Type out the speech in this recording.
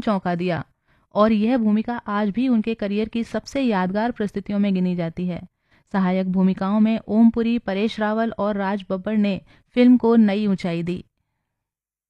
चौंका दिया और यह भूमिका आज भी उनके करियर की सबसे यादगार प्रस्तुतियों में गिनी जाती है। सहायक भूमिकाओं में ओम पुरी, परेश रावल और राज बब्बर ने फिल्म को नई ऊंचाई दी।